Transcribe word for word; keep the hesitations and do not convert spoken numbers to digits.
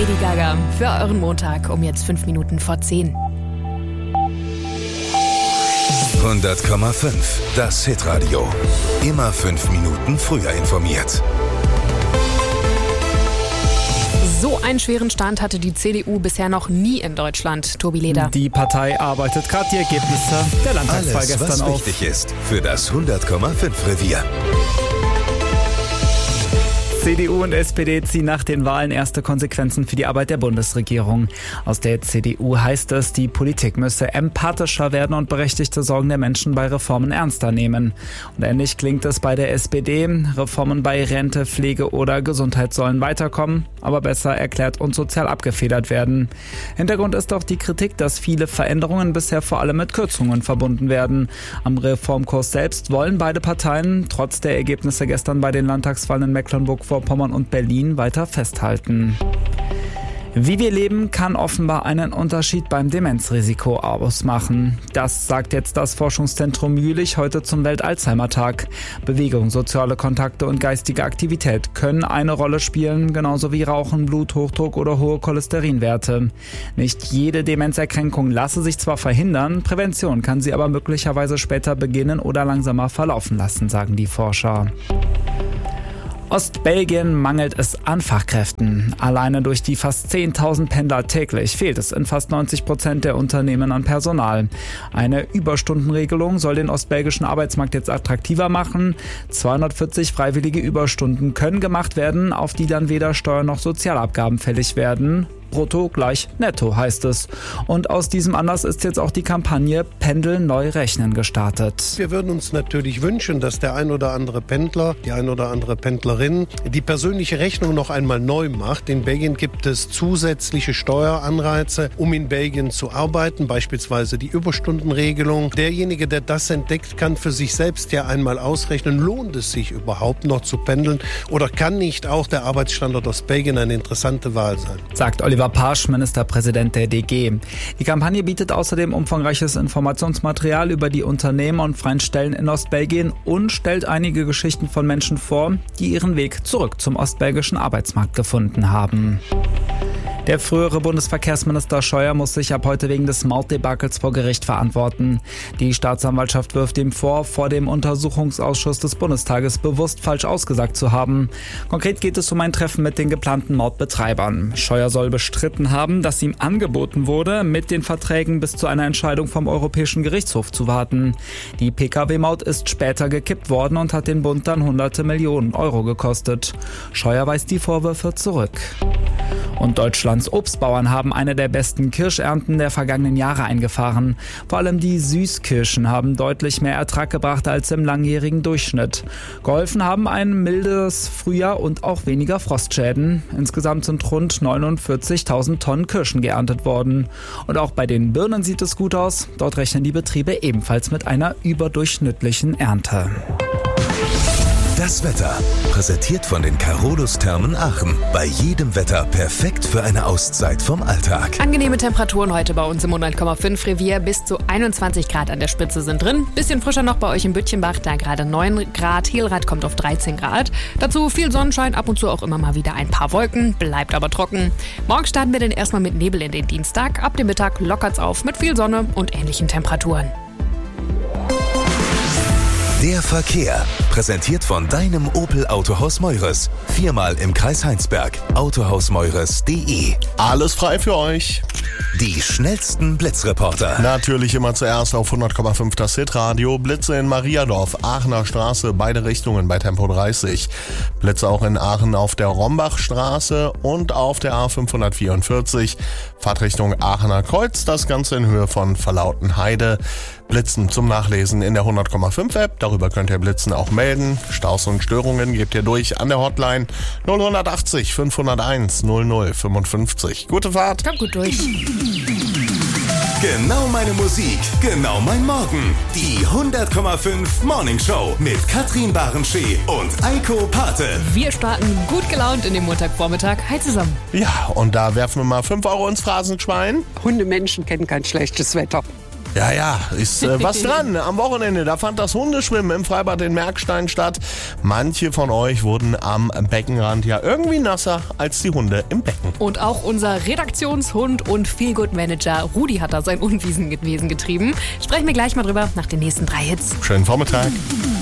Lady Gaga für euren Montag um jetzt fünf Minuten vor zehn. hundert Komma fünf, das Hitradio. Immer fünf Minuten früher informiert. So einen schweren Stand hatte die C D U bisher noch nie in Deutschland. Tobi Leder. Die Partei arbeitet gerade die Ergebnisse der Landtagswahl Alles, gestern was auf. wichtig ist für das hundert Komma fünf Revier. C D U und S P D ziehen nach den Wahlen erste Konsequenzen für die Arbeit der Bundesregierung. Aus der C D U heißt es, die Politik müsse empathischer werden und berechtigte Sorgen der Menschen bei Reformen ernster nehmen. Und ähnlich klingt es bei der S P D. Reformen bei Rente, Pflege oder Gesundheit sollen weiterkommen, aber besser erklärt und sozial abgefedert werden. Hintergrund ist auch die Kritik, dass viele Veränderungen bisher vor allem mit Kürzungen verbunden werden. Am Reformkurs selbst wollen beide Parteien trotz der Ergebnisse gestern bei den Landtagswahlen in Mecklenburg-Vorpommern und Berlin weiter festhalten. Wie wir leben, kann offenbar einen Unterschied beim Demenzrisiko ausmachen. Das sagt jetzt das Forschungszentrum Jülich heute zum Welt-Alzheimer-Tag. Bewegung, soziale Kontakte und geistige Aktivität können eine Rolle spielen, genauso wie Rauchen, Bluthochdruck oder hohe Cholesterinwerte. Nicht jede Demenzerkrankung lasse sich zwar verhindern, Prävention kann sie aber möglicherweise später beginnen oder langsamer verlaufen lassen, sagen die Forscher. Ostbelgien mangelt es an Fachkräften. Alleine durch die fast zehntausend Pendler täglich fehlt es in fast neunzig Prozent der Unternehmen an Personal. Eine Überstundenregelung soll den ostbelgischen Arbeitsmarkt jetzt attraktiver machen. zweihundertvierzig freiwillige Überstunden können gemacht werden, auf die dann weder Steuern noch Sozialabgaben fällig werden. Brutto gleich Netto heißt es. Und aus diesem Anlass ist jetzt auch die Kampagne Pendeln neu rechnen gestartet. Wir würden uns natürlich wünschen, dass der ein oder andere Pendler, die ein oder andere Pendlerin die persönliche Rechnung noch einmal neu macht. In Belgien gibt es zusätzliche Steueranreize, um in Belgien zu arbeiten, beispielsweise die Überstundenregelung. Derjenige, der das entdeckt, kann für sich selbst ja einmal ausrechnen, lohnt es sich überhaupt noch zu pendeln oder kann nicht auch der Arbeitsstandort aus Belgien eine interessante Wahl sein, sagt Oliver Pasch, Ministerpräsident der D G. Die Kampagne bietet außerdem umfangreiches Informationsmaterial über die Unternehmen und freien Stellen in Ostbelgien und stellt einige Geschichten von Menschen vor, die ihren Weg zurück zum ostbelgischen Arbeitsmarkt gefunden haben. Der frühere Bundesverkehrsminister Scheuer muss sich ab heute wegen des Mautdebakels vor Gericht verantworten. Die Staatsanwaltschaft wirft ihm vor, vor dem Untersuchungsausschuss des Bundestages bewusst falsch ausgesagt zu haben. Konkret geht es um ein Treffen mit den geplanten Mautbetreibern. Scheuer soll bestritten haben, dass ihm angeboten wurde, mit den Verträgen bis zu einer Entscheidung vom Europäischen Gerichtshof zu warten. Die Pkw-Maut ist später gekippt worden und hat den Bund dann hunderte Millionen Euro gekostet. Scheuer weist die Vorwürfe zurück. Und Deutschlands Obstbauern haben eine der besten Kirschernten der vergangenen Jahre eingefahren. Vor allem die Süßkirschen haben deutlich mehr Ertrag gebracht als im langjährigen Durchschnitt. Geholfen haben ein mildes Frühjahr und auch weniger Frostschäden. Insgesamt sind rund neunundvierzigtausend Tonnen Kirschen geerntet worden. Und auch bei den Birnen sieht es gut aus. Dort rechnen die Betriebe ebenfalls mit einer überdurchschnittlichen Ernte. Das Wetter, präsentiert von den Carolus-Thermen Aachen. Bei jedem Wetter perfekt für eine Auszeit vom Alltag. Angenehme Temperaturen heute bei uns im hundert Komma fünf Revier. Bis zu einundzwanzig Grad an der Spitze sind drin. Bisschen frischer noch bei euch in Bütchenbach, da gerade neun Grad. Hilrath kommt auf dreizehn Grad. Dazu viel Sonnenschein, ab und zu auch immer mal wieder ein paar Wolken. Bleibt aber trocken. Morgen starten wir dann erstmal mit Nebel in den Dienstag. Ab dem Mittag lockert's auf mit viel Sonne und ähnlichen Temperaturen. Der Verkehr, präsentiert von deinem Opel Autohaus Meures. Viermal im Kreis Heinsberg. autohausmeures punkt de. Alles frei für euch. Die schnellsten Blitzreporter. Natürlich immer zuerst auf hundert Komma fünf das Hitradio. Blitze in Mariadorf, Aachener Straße, beide Richtungen bei Tempo dreißig. Blitze auch in Aachen auf der Rombachstraße und auf der A fünfhundertvierundvierzig. Fahrtrichtung Aachener Kreuz, das Ganze in Höhe von Verlautenheide. Blitzen zum Nachlesen in der hundert Komma fünf App. Darüber könnt ihr Blitzen auch melden. Staus und Störungen gebt ihr durch an der Hotline null achtzig fünfhunderteins null null fünfundfünfzig. Gute Fahrt. Kommt gut durch. Genau meine Musik, genau mein Morgen. Die hundert Komma fünf Morning Show mit Katrin Barenschee und Eiko Pate. Wir starten gut gelaunt in den Montagvormittag. Hi zusammen. Ja, und da werfen wir mal fünf Euro ins Phrasenschwein. Hundemenschen kennen kein schlechtes Wetter. Ja, ja, ist äh, was dran. Am Wochenende, da fand das Hundeschwimmen im Freibad in Merkstein statt. Manche von euch wurden am Beckenrand ja irgendwie nasser als die Hunde im Becken. Und auch unser Redaktionshund und Feelgood-Manager Rudi hat da sein Unwesen gewesen getrieben. Sprechen wir gleich mal drüber nach den nächsten drei Hits. Schönen Vormittag.